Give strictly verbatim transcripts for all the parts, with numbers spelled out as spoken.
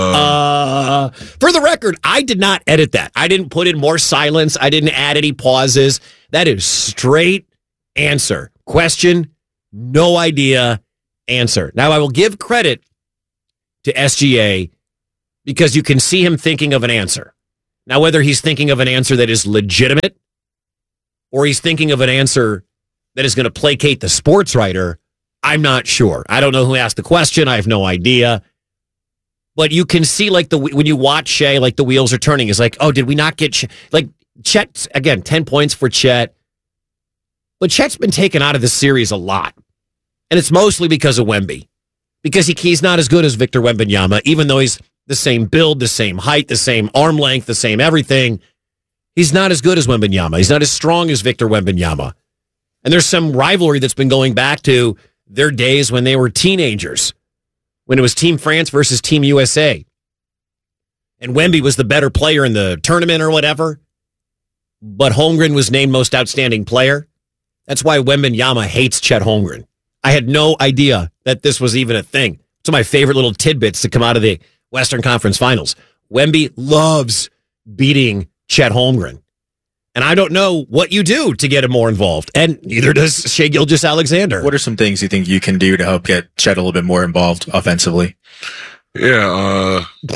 Uh, for the record, I did not edit that. I didn't put in more silence. I didn't add any pauses. That is straight answer. Question, no idea, answer. Now, I will give credit to S G A because you can see him thinking of an answer. Now, whether he's thinking of an answer that is legitimate or he's thinking of an answer that is going to placate the sports writer, I'm not sure. I don't know who asked the question. I have no idea. But you can see, like, the when you watch Shea, like, the wheels are turning. It's like, oh, did we not get... Ch-? Like, Chet, again, ten points for Chet. But Chet's been taken out of the series a lot. And it's mostly because of Wemby. Because he, he's not as good as Victor Wembanyama, even though he's the same build, the same height, the same arm length, the same everything. He's not as good as Wembanyama. He's not as strong as Victor Wembanyama. And there's some rivalry that's been going back to their days when they were teenagers, when it was Team France versus Team U S A. And Wemby was the better player in the tournament or whatever, but Holmgren was named most outstanding player. That's why Wembanyama hates Chet Holmgren. I had no idea that this was even a thing. It's one of my favorite little tidbits to come out of the Western Conference Finals. Wemby loves beating Chet Holmgren. And I don't know what you do to get him more involved. And neither does Shai Gilgeous-Alexander. What are some things you think you can do to help get Chet a little bit more involved offensively? Yeah. Uh,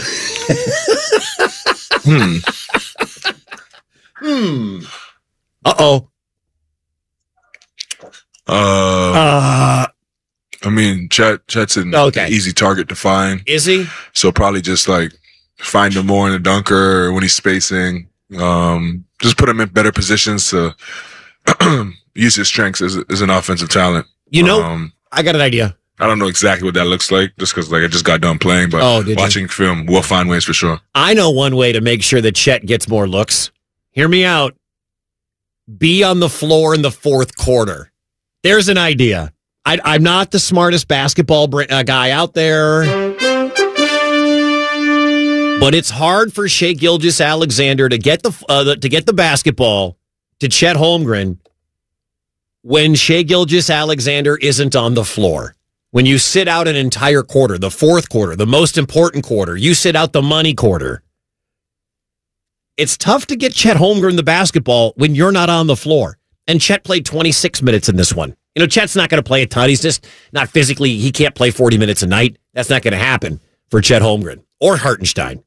hmm. Hmm. Uh-oh. Uh, Uh, I mean, Chet, Chet's an Okay. easy target to find. is he? So probably just like find him more in the dunker or when he's spacing. Um, just put him in better positions to use his strengths as, as an offensive talent. You know, um, I got an idea. I don't know exactly what that looks like just because like I just got done playing, but Oh, did you? watching film, we'll find ways for sure. I know one way to make sure that Chet gets more looks. Hear me out. Be on the floor in the fourth quarter. There's an idea. I, I'm not the smartest basketball br- uh, guy out there, but it's hard for Shai Gilgeous-Alexander to get the, uh, the to get the basketball to Chet Holmgren when Shai Gilgeous-Alexander isn't on the floor. When you sit out an entire quarter, the fourth quarter, the most important quarter, you sit out the money quarter. It's tough to get Chet Holmgren the basketball when you're not on the floor. And Chet played twenty-six minutes in this one. You know, Chet's not going to play a ton. He's just not physically, he can't play forty minutes a night. That's not going to happen for Chet Holmgren or Hartenstein.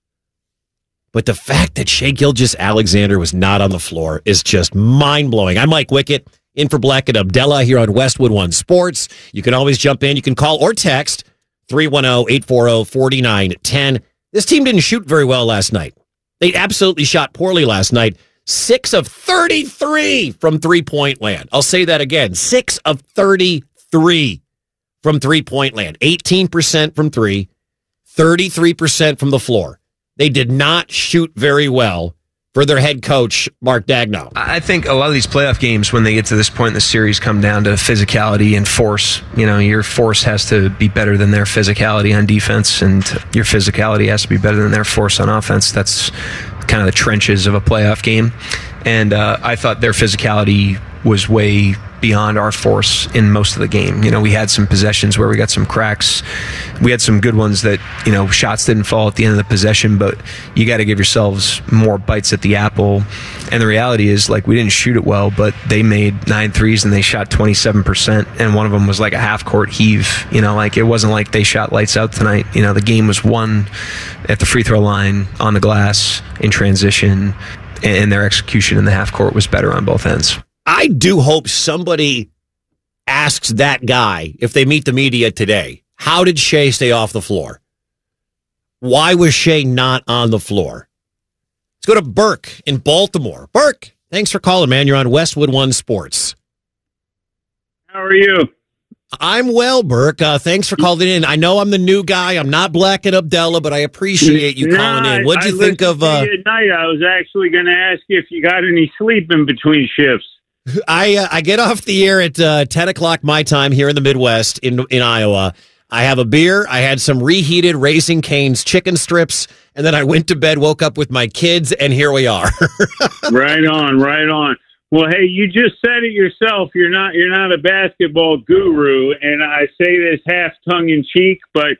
But the fact that Shai Gilgeous-Alexander was not on the floor is just mind-blowing. I'm Mike Wickett, in for Black and Abdallah here on Westwood One Sports. You can always jump in. You can call or text three one zero, eight four zero, four nine one zero. This team didn't shoot very well last night. They absolutely shot poorly last night. Six of thirty-three from three-point land. I'll say that again. Six of thirty-three from three-point land. eighteen percent from three, thirty-three percent from the floor. They did not shoot very well for their head coach, Mark Daigneault. I think a lot of these playoff games, when they get to this point in the series, come down to physicality and force. You know, your force has to be better than their physicality on defense, and your physicality has to be better than their force on offense. That's kind of the trenches of a playoff game. And uh, I thought their physicality was way beyond our force in most of the game. You know, we had some possessions where we got some cracks. We had some good ones that, you know, shots didn't fall at the end of the possession, but you got to give yourselves more bites at the apple. And the reality is, like, we didn't shoot it well, but they made nine threes and they shot twenty-seven percent, and one of them was like a half-court heave. You know, like, it wasn't like they shot lights out tonight. You know, the game was won at the free throw line, on the glass, in transition, and their execution in the half-court was better on both ends. I do hope somebody asks that guy, if they meet the media today, how did Shai stay off the floor? Why was Shai not on the floor? Let's go to Burke in Baltimore. Burke, thanks for calling, man. You're on Westwood One Sports. How are you? I'm well, Burke. Uh, thanks for calling in. I know I'm the new guy. I'm not Black and Abdallah, but I appreciate you No, calling in. What'd you I think of... listened Uh, to you at night. I was actually going to ask you if you got any sleep in between shifts. I uh, I get off the air at uh, ten o'clock my time here in the Midwest in in Iowa. I have a beer. I had some reheated Raising Cane's chicken strips, and then I went to bed, woke up with my kids, and here we are. Right on, right on. Well, hey, you just said it yourself. You're not you're not a basketball guru, and I say this half tongue in cheek, but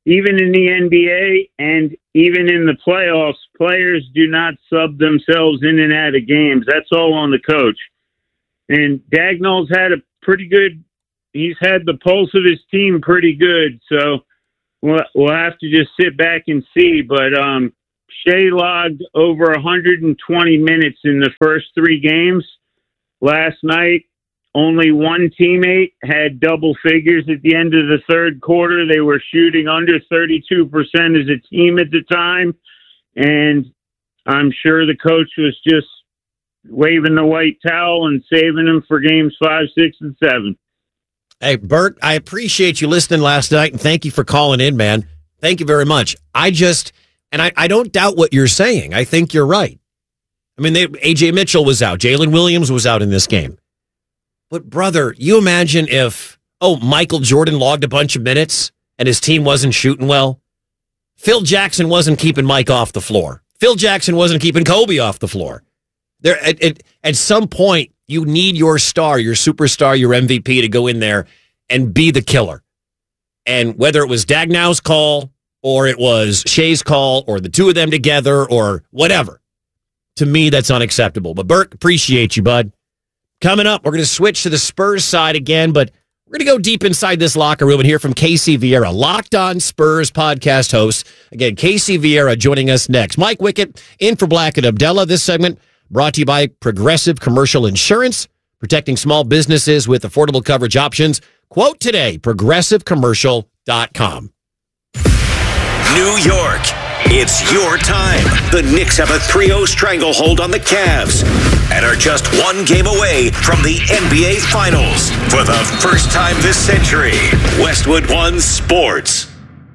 even in the N B A and even in the playoffs, players do not sub themselves in and out of games. That's all on the coach. And Dagnall's had a pretty good, he's had the pulse of his team pretty good. So we'll, we'll have to just sit back and see. But um, Shea logged over one hundred twenty minutes in the first three games. Last night, only one teammate had double figures at the end of the third quarter. They were shooting under thirty-two percent as a team at the time. And I'm sure the coach was just waving the white towel and saving them for games five, six, and seven. Hey, Bert, I appreciate you listening last night, and thank you for calling in, man. Thank you very much. I just, and I, I don't doubt what you're saying. I think you're right. I mean, they, A J Mitchell was out. Jalen Williams was out in this game. But, brother, you imagine if, oh, Michael Jordan logged a bunch of minutes and his team wasn't shooting well? Phil Jackson wasn't keeping Mike off the floor. Phil Jackson wasn't keeping Kobe off the floor. There, at, at, at some point, you need your star, your superstar, your M V P to go in there and be the killer. And whether it was Dagnall's call or it was Shea's call or the two of them together or whatever, to me, that's unacceptable. But, Burke, appreciate you, bud. Coming up, we're going to switch to the Spurs side again, but we're going to go deep inside this locker room and hear from Casey Vieira, Locked On Spurs podcast host. Again, Casey Vieira joining us next. Mike Wickett in for Black and Abdullah. This segment brought to you by Progressive Commercial Insurance, protecting small businesses with affordable coverage options. Quote today, progressive commercial dot com. New York, it's your time. The Knicks have a three oh stranglehold on the Cavs and are just one game away from the N B A Finals. For the first time this century, Westwood One Sports.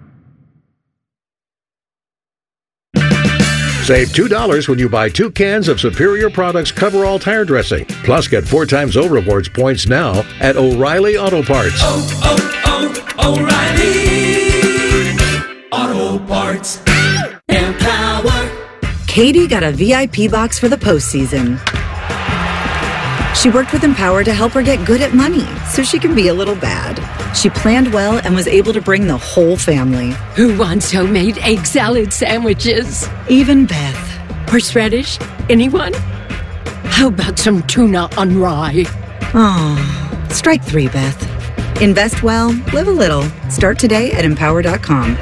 Save two dollars when you buy two cans of Superior Products Coverall Tire Dressing. Plus, get four times O Rewards points now at O'Reilly Auto Parts. Oh, oh, oh, O'Reilly Auto Parts. Empower. Katie got a V I P box for the postseason. She worked with Empower to help her get good at money so she can be a little bad. She planned well and was able to bring the whole family. Who wants homemade egg salad sandwiches? Even Beth. Horseradish? Anyone? How about some tuna on rye? Oh, strike three, Beth. Invest well, live a little. Start today at empower dot com.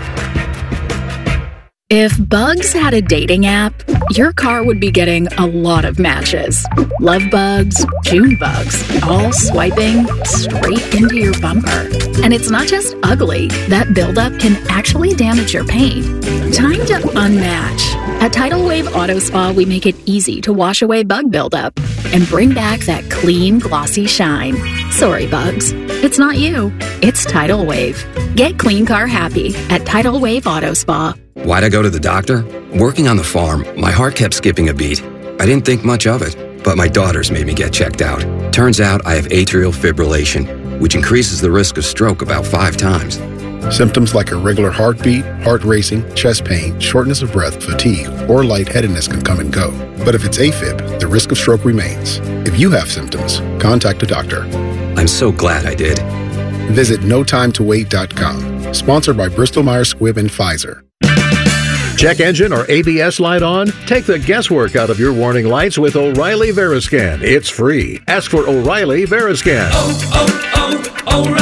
If Bugs had a dating app, your car would be getting a lot of matches. Love bugs, June bugs, all swiping straight into your bumper. And it's not just ugly. That buildup can actually damage your paint. Time to unmatch. At Tidal Wave Auto Spa, we make it easy to wash away bug buildup and bring back that clean, glossy shine. Sorry, bugs. It's not you. It's Tidal Wave. Get clean car happy at Tidal Wave Auto Spa. Why'd I go to the doctor? Working on the farm, my heart kept skipping a beat. I didn't think much of it, but my daughters made me get checked out. Turns out I have atrial fibrillation, which increases the risk of stroke about five times. Symptoms like irregular heartbeat, heart racing, chest pain, shortness of breath, fatigue, or lightheadedness can come and go. But if it's AFib, the risk of stroke remains. If you have symptoms, contact a doctor. I'm so glad I did. Visit no time to wait dot com. Sponsored by Bristol-Myers Squibb and Pfizer. Check engine or A B S light on? Take the guesswork out of your warning lights with O'Reilly Veriscan. It's free. Ask for O'Reilly Veriscan. Oh,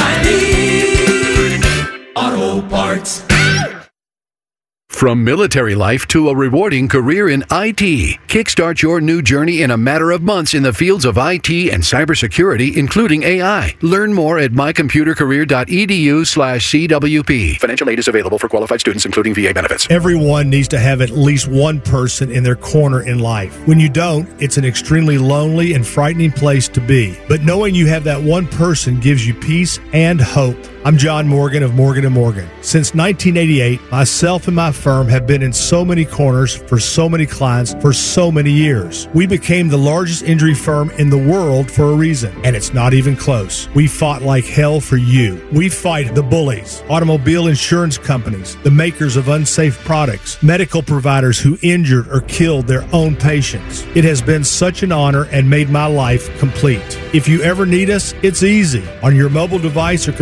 oh, oh, O'Reilly Auto Parts. From military life to a rewarding career in I T. Kickstart your new journey in a matter of months in the fields of I T and cybersecurity, including A I. Learn more at mycomputercareer.edu slash CWP. Financial aid is available for qualified students, including V A benefits. Everyone needs to have at least one person in their corner in life. When you don't, it's an extremely lonely and frightening place to be. But knowing you have that one person gives you peace and hope. I'm John Morgan of Morgan and Morgan. Since nineteen eighty-eight, myself and my firm have been in so many corners for so many clients for so many years. We became the largest injury firm in the world for a reason, and it's not even close. We fought like hell for you. We fight the bullies, automobile insurance companies, the makers of unsafe products, medical providers who injured or killed their own patients. It has been such an honor and made my life complete. If you ever need us, it's easy. On your mobile device or computer,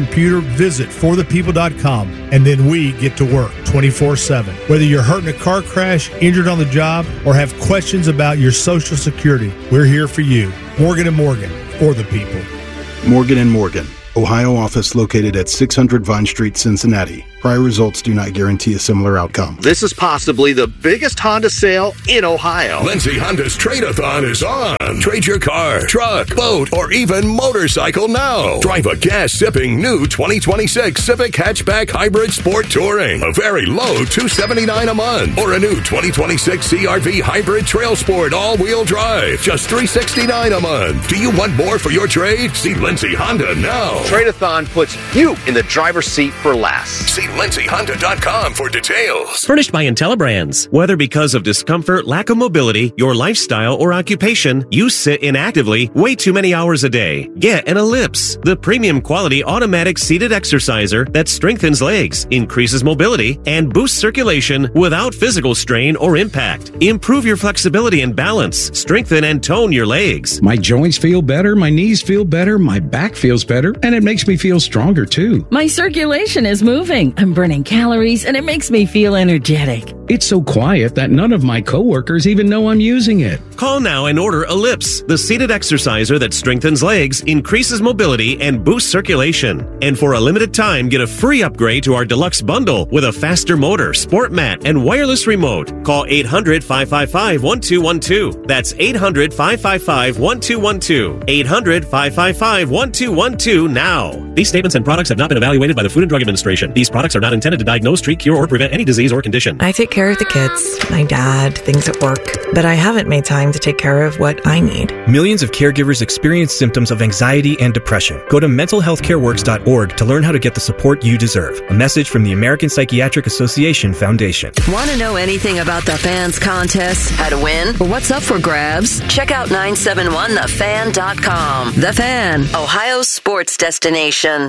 visit for the people dot com, and then we get to work twenty-four seven. Whether you're hurt in a car crash, injured on the job, or have questions about your Social Security, we're here for you. Morgan and Morgan, for the people. Morgan and Morgan, Ohio office located at six hundred Vine Street, Cincinnati. Prior results do not guarantee a similar outcome. This is possibly the biggest Honda sale in Ohio. Lindsay Honda's Trade-A-Thon is on. Trade your car, truck, boat, or even motorcycle now. Drive a gas-sipping new twenty twenty-six Civic Hatchback Hybrid Sport Touring. A very low two hundred seventy-nine dollars a month. Or a new twenty twenty-six C R V Hybrid Trail Sport all-wheel drive. Just three hundred sixty-nine dollars a month. Do you want more for your trade? See Lindsay Honda now. Trade-A-Thon puts you in the driver's seat for less. See Lindsay Honda dot com for details. Furnished by IntelliBrands. Whether because of discomfort, lack of mobility, your lifestyle, or occupation, you sit inactively way too many hours a day. Get an Ellipse, the premium quality automatic seated exerciser that strengthens legs, increases mobility, and boosts circulation without physical strain or impact. Improve your flexibility and balance. Strengthen and tone your legs. My joints feel better, my knees feel better, my back feels better, and it makes me feel stronger too. My circulation is moving. I'm burning calories, and it makes me feel energetic. It's so quiet that none of my coworkers even know I'm using it. Call now and order Ellipse, the seated exerciser that strengthens legs, increases mobility, and boosts circulation. And for a limited time, get a free upgrade to our deluxe bundle with a faster motor, sport mat, and wireless remote. Call eight hundred, five five five, one two one two. That's eight hundred, five five five, one two one two. eight hundred, five five five, one two one two now. These statements and products have not been evaluated by the Food and Drug Administration. These products are not intended to diagnose, treat, cure, or prevent any disease or condition. I take care of the kids, my dad, things at work, but I haven't made time to take care of what I need. Millions of caregivers experience symptoms of anxiety and depression. Go to mental health care works dot org to learn how to get the support you deserve. A message from the American Psychiatric Association Foundation. Want to know anything about the Fans contest, how to win, or what's up for grabs? Check out nine seven one the fan dot com. The Fan, Ohio's sports destination.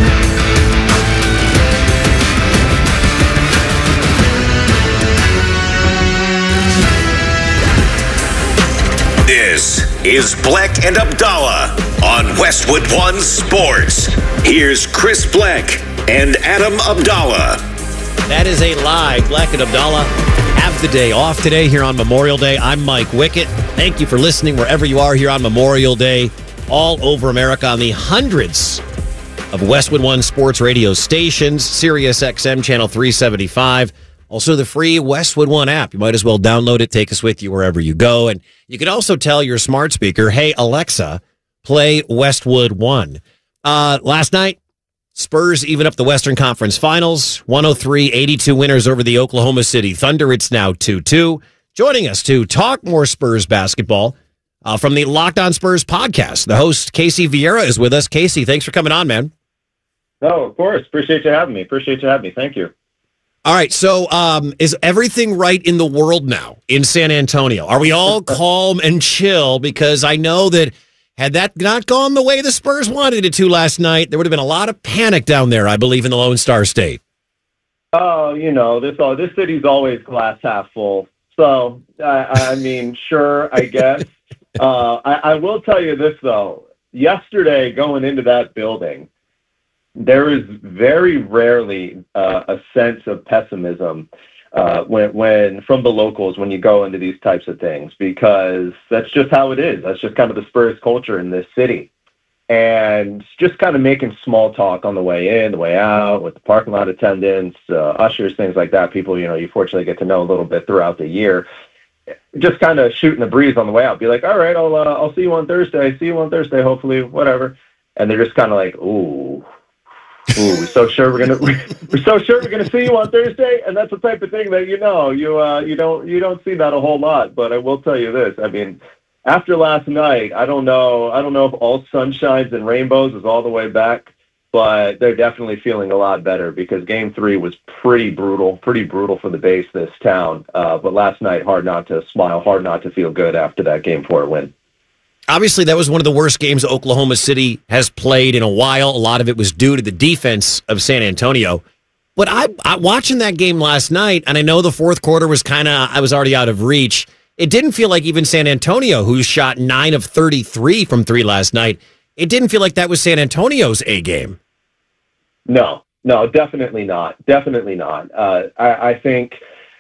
This is Bleck and Abdallah on Westwood One Sports. Here's Chris Bleck and Adam Abdallah. That is a lie. Bleck and Abdallah have the day off today here on Memorial Day. I'm Mike Wickett. Thank you for listening wherever you are here on Memorial Day, all over America on the hundreds of Westwood One Sports radio stations, Sirius X M Channel three seventy-five. Also, the free Westwood One app. You might as well download it, take us with you wherever you go. And you can also tell your smart speaker, hey, Alexa, play Westwood One. Uh, last night, Spurs even up the Western Conference Finals. one oh three eighty-two winners over the Oklahoma City Thunder. It's now two two. Joining us to talk more Spurs basketball uh, from the Locked On Spurs podcast, the host, Casey Vieira, is with us. Casey, thanks for coming on, man. Oh, of course. Appreciate you having me. Appreciate you having me. Thank you. All right, so um, is everything right in the world now in San Antonio? Are we all calm and chill? Because I know that had that not gone the way the Spurs wanted it to last night, there would have been a lot of panic down there, I believe, in the Lone Star State. Oh, you know, this oh, this city's always glass half full. So, I, I mean, sure, I guess. Uh, I, I will tell you this, though. Yesterday, going into that building, there is very rarely uh, a sense of pessimism uh, when, when from the locals when you go into these types of things, because that's just how it is. That's just kind of the Spurs culture in this city. And just kind of making small talk on the way in, the way out, with the parking lot attendants, uh, ushers, things like that. People, you know, you fortunately get to know a little bit throughout the year. Just kind of shooting the breeze on the way out. Be like, all right, I'll uh, I'll see you on Thursday. See you on Thursday, hopefully, whatever. And they're just kind of like, ooh. Ooh, we're so sure we're gonna we're so sure we're gonna see you on Thursday, and that's the type of thing that you know you uh, you don't you don't see that a whole lot. But I will tell you this: I mean, after last night, I don't know I don't know if all sunshines and rainbows is all the way back, but they're definitely feeling a lot better because Game Three was pretty brutal, pretty brutal for the base this town. Uh, but last night, hard not to smile, hard not to feel good after that Game Four win. Obviously, that was one of the worst games Oklahoma City has played in a while. A lot of it was due to the defense of San Antonio. But I, I watching that game last night, and I know the fourth quarter was kind of, I was already out of reach. It didn't feel like even San Antonio, who shot nine of thirty-three from three last night, it didn't feel like that was San Antonio's A game. No, no, definitely not. Definitely not. Uh, I, I think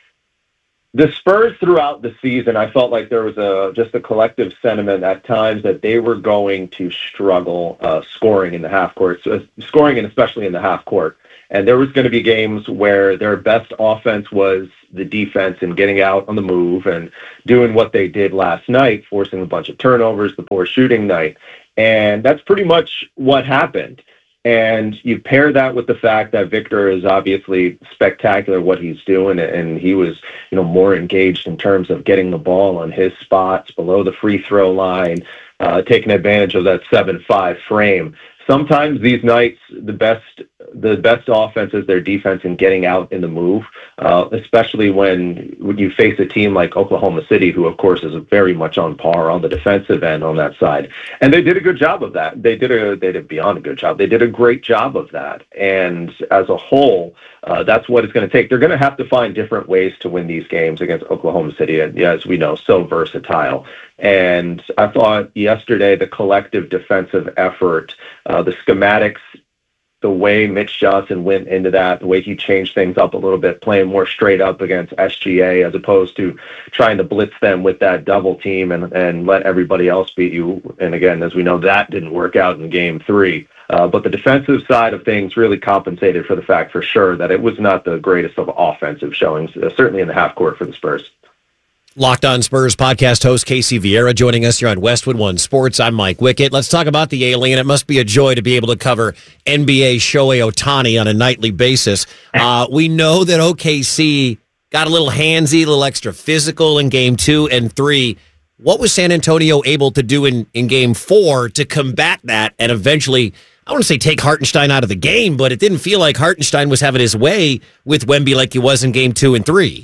the Spurs throughout the season, I felt like there was a just a collective sentiment at times that they were going to struggle uh, scoring in the half court, so, scoring and especially in the half court. And there was going to be games where their best offense was the defense and getting out on the move and doing what they did last night, forcing a bunch of turnovers, the poor shooting night. And that's pretty much what happened. And you pair that with the fact that Victor is obviously spectacular what he's doing, and he was, you know, more engaged in terms of getting the ball on his spots below the free throw line, uh, taking advantage of that seven five frame. Sometimes these nights, the best the best offense is their defense in getting out in the move, uh, especially when, when you face a team like Oklahoma City, who, of course, is very much on par on the defensive end on that side. And they did a good job of that. They did a they did beyond a good job. They did a great job of that. And as a whole, uh, that's what it's going to take. They're going to have to find different ways to win these games against Oklahoma City, and as we know, so versatile. And I thought yesterday the collective defensive effort, uh, the schematics, the way Mitch Johnson went into that, the way he changed things up a little bit, playing more straight up against S G A as opposed to trying to blitz them with that double team and, and let everybody else beat you. And again, as we know, that didn't work out in game three. Uh, but the defensive side of things really compensated for the fact for sure that it was not the greatest of offensive showings, uh, certainly in the half court for the Spurs. Locked On Spurs podcast host Casey Vieira joining us here on Westwood One Sports. I'm Mike Wickett. Let's talk about the alien. It must be a joy to be able to cover N B A Shohei Ohtani on a nightly basis. Uh, we know that O K C got a little handsy, a little extra physical in game two and three. What was San Antonio able to do in, in game four to combat that and eventually, I want to say take Hartenstein out of the game, but it didn't feel like Hartenstein was having his way with Wemby like he was in game two and three.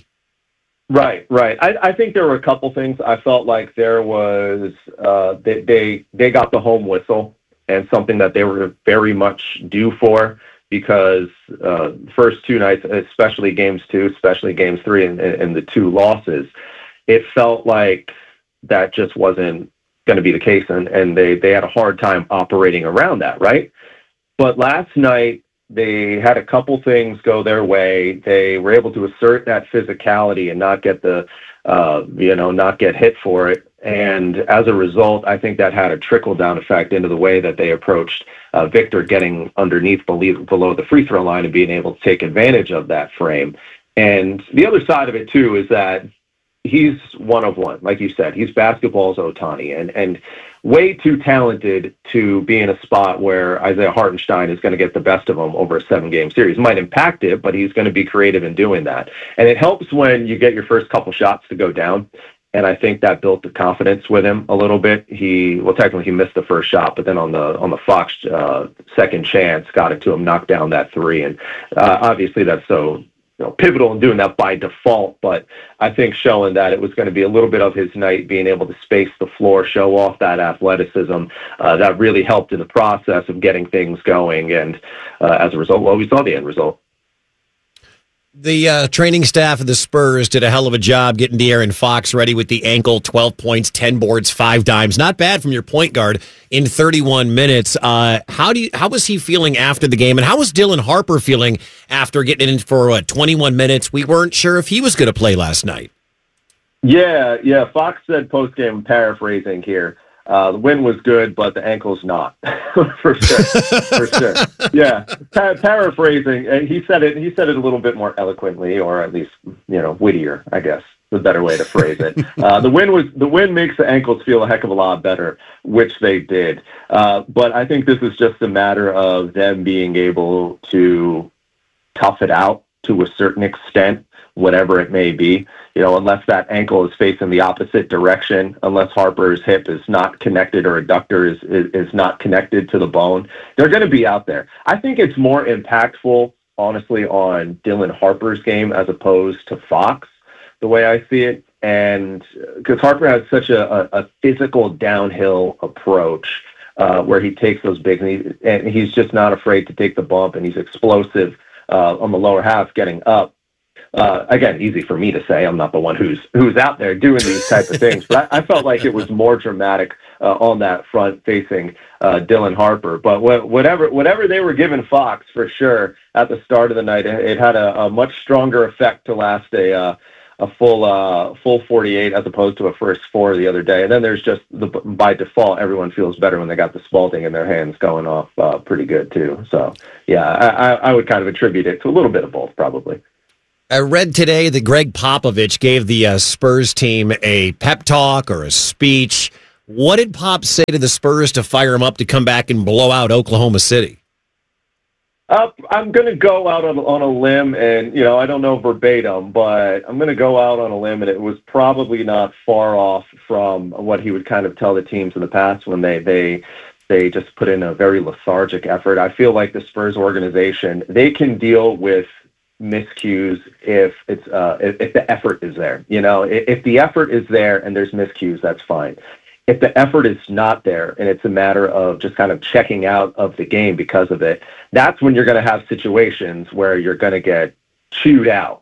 Right, right. I, I think there were a couple things. I felt like there was uh, they, they they got the home whistle, and something that they were very much due for, because uh, first two nights, especially games two, especially games three, and, and the two losses, it felt like that just wasn't going to be the case, and, and they, they had a hard time operating around that, right? But last night, they had a couple things go their way. They were able to assert that physicality and not get the, uh, you know, not get hit for it. And as a result, I think that had a trickle-down effect into the way that they approached uh, Victor getting underneath below the free throw line and being able to take advantage of that frame. And the other side of it, too, is that he's one of one. Like you said, he's basketball's Ohtani, and, and way too talented to be in a spot where Isaiah Hartenstein is going to get the best of him over a seven-game series. Might impact it, but he's going to be creative in doing that. And it helps when you get your first couple shots to go down, and I think that built the confidence with him a little bit. He, well, technically he missed the first shot, but then on the on the Fox uh, second chance, got it to him, knocked down that three, and uh, obviously that's so you know, pivotal in doing that by default, but I think showing that it was going to be a little bit of his night, being able to space the floor, show off that athleticism, uh, that really helped in the process of getting things going. And uh, as a result, well, we saw the end result. The uh, training staff of the Spurs did a hell of a job getting De'Aaron Fox ready with the ankle, twelve points, ten boards, five dimes. Not bad from your point guard in thirty-one minutes. Uh, how do you, how was he feeling after the game? And how was Dylan Harper feeling after getting in for what, twenty-one minutes? We weren't sure if he was going to play last night. Yeah, yeah. Fox said post-game, paraphrasing here, Uh, the win was good, but the ankle's not. for sure, for sure. Yeah, pa- paraphrasing, uh, he said it. He said it a little bit more eloquently, or at least, you know, wittier. I guess the better way to phrase it. Uh, the win was the win makes the ankles feel a heck of a lot better, which they did. Uh, but I think this is just a matter of them being able to tough it out to a certain extent, whatever it may be. You know, unless that ankle is facing the opposite direction, unless Harper's hip is not connected or adductor is, is, is not connected to the bone, they're going to be out there. I think it's more impactful, honestly, on Dylan Harper's game as opposed to Fox, the way I see it. And because Harper has such a, a, a physical downhill approach uh, where he takes those big, and, he, and he's just not afraid to take the bump, and he's explosive uh, on the lower half getting up. Uh, again, easy for me to say. I'm not the one who's who's out there doing these type of things, but I, I felt like it was more dramatic uh, on that front facing uh, Dylan Harper. But wh- whatever whatever they were giving Fox for sure at the start of the night, it, it had a, a much stronger effect to last a uh, a full uh, full forty-eight as opposed to a first four the other day. And then there's just the by default, everyone feels better when they got the Spalding in their hands going off uh, pretty good too. So yeah, I, I would kind of attribute it to a little bit of both, probably. I read today that Greg Popovich gave the uh, Spurs team a pep talk or a speech. What did Pop say to the Spurs to fire him up to come back and blow out Oklahoma City? Uh, I'm going to go out on, on a limb, and, you know, I don't know verbatim, but I'm going to go out on a limb, and it was probably not far off from what he would kind of tell the teams in the past when they, they, they just put in a very lethargic effort. I feel like the Spurs organization, they can deal with miscues if it's uh if, if the effort is there. You know, if, if the effort is there and there's miscues, that's fine. If the effort is not there and it's a matter of just kind of checking out of the game because of it, that's when you're going to have situations where you're going to get chewed out.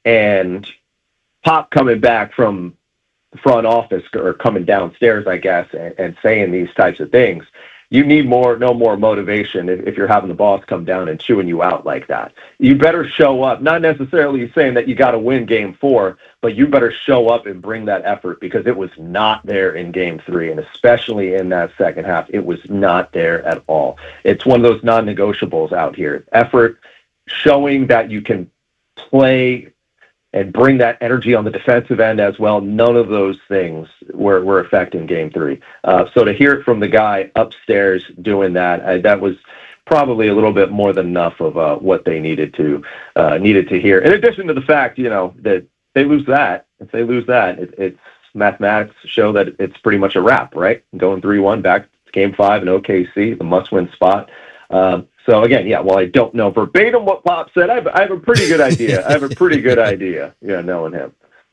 And Pop coming back from the front office or coming downstairs, I guess, and, and saying these types of things, you need more, no more motivation if, if you're having the boss come down and chewing you out like that. You better show up, not necessarily saying that you got to win game four, but you better show up and bring that effort because it was not there in game three, and especially in that second half, it was not there at all. It's one of those non-negotiables out here. Effort, showing that you can play and bring that energy on the defensive end as well. None of those things were, were affecting game three. Uh, so to hear it from the guy upstairs doing that, I, that was probably a little bit more than enough of uh, what they needed to uh, needed to hear. In addition to the fact, you know, that they lose that, if they lose that, it, it's mathematics show that it's pretty much a wrap, right? Going three one back to game five in O K C, the must-win spot. Um, So, again, yeah, while I don't know verbatim what Pop said, I have, I have a pretty good idea. I have a pretty good idea, yeah, knowing him.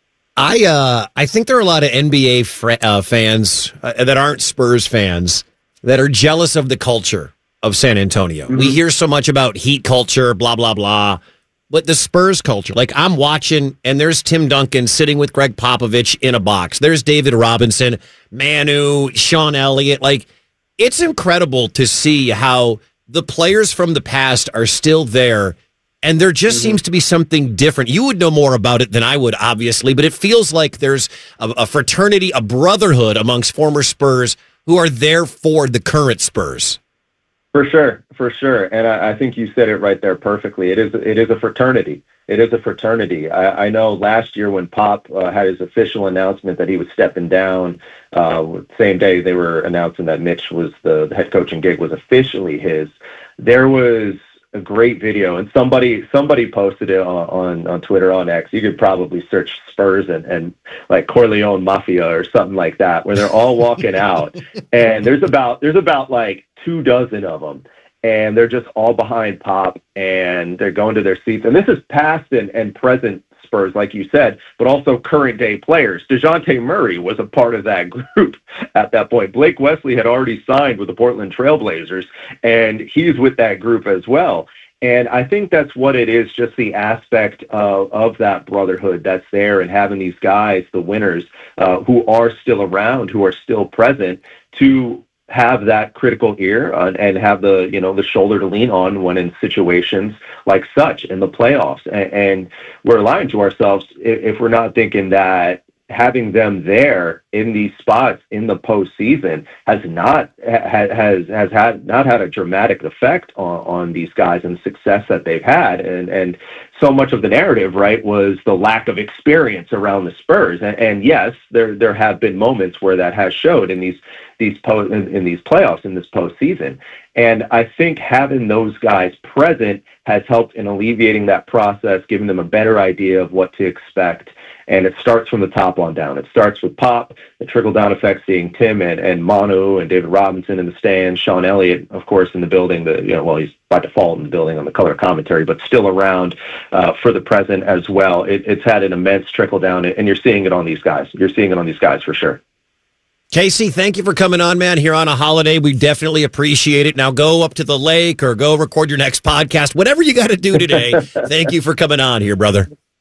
I uh, I think there are a lot of N B A fr- uh, fans uh, that aren't Spurs fans that are jealous of the culture of San Antonio. Mm-hmm. We hear so much about Heat culture, blah, blah, blah. But the Spurs culture, like I'm watching, and there's Tim Duncan sitting with Greg Popovich in a box. There's David Robinson, Manu, Sean Elliott. Like, it's incredible to see how the players from the past are still there, and there just mm-hmm. seems to be something different. You would know more about it than I would, obviously, but it feels like there's a, a fraternity, a brotherhood amongst former Spurs who are there for the current Spurs. For sure, for sure. And I, I think you said it right there perfectly. It is it is a fraternity. It is a fraternity. I, I know last year when Pop uh, had his official announcement that he was stepping down, uh, same day they were announcing that Mitch was the, the head coaching gig was officially his. There was a great video, and somebody somebody posted it on, on, on Twitter, on X. You could probably search Spurs and, and like Corleone Mafia or something like that, where they're all walking out, and there's about there's about like two dozen of them. And they're just all behind Pop, and they're going to their seats. And this is past and, and present Spurs, like you said, but also current day players. DeJounte Murray was a part of that group at that point. Blake Wesley had already signed with the Portland Trailblazers, and he's with that group as well. And I think that's what it is, just the aspect of, of that brotherhood that's there, and having these guys, the winners, uh, who are still around, who are still present, to have that critical ear uh, and have the, you know, the shoulder to lean on when in situations like such in the playoffs. And, and we're lying to ourselves if, if we're not thinking that having them there in these spots in the postseason has not ha, has has had not had a dramatic effect on, on these guys and the success that they've had. And and so much of the narrative, right, was the lack of experience around the Spurs. And, and yes, there there have been moments where that has showed in these these po- in, in these playoffs, in this postseason. And I think having those guys present has helped in alleviating that process, giving them a better idea of what to expect. And it starts from the top on down. It starts with Pop, the trickle-down effect, seeing Tim and, and Manu and David Robinson in the stands, Sean Elliott, of course, in the building. The, you know, well, he's by default in the building on the color commentary, but still around uh, for the present as well. It, it's had an immense trickle-down, and you're seeing it on these guys. You're seeing it on these guys for sure. Casey, thank you for coming on, man, here on a holiday. We definitely appreciate it. Now go up to the lake or go record your next podcast, whatever you got to do today. Thank you for coming on here, brother.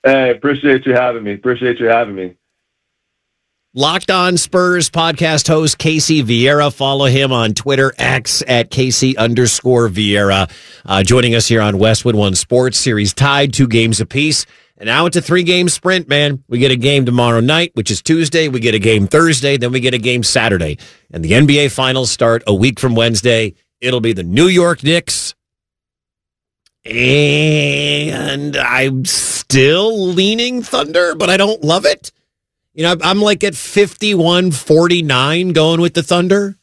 Hey, appreciate you having me. Appreciate you having me. Locked On Spurs podcast host Casey Vieira. Follow him on Twitter, X at Casey underscore Vieira. Uh, joining us here on Westwood One Sports. Series tied, two games apiece. And now it's a three-game sprint, man. We get a game tomorrow night, which is Tuesday. We get a game Thursday. Then we get a game Saturday. And the N B A Finals start a week from Wednesday. It'll be the New York Knicks. And I'm still leaning Thunder, but I don't love it. You know, I'm like at fifty-one forty-nine going with the Thunder.